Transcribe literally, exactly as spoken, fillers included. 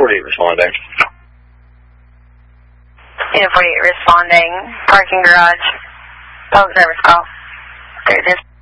forty-eight responding. Unit forty-eight responding. Parking garage. Public service call. Okay, this.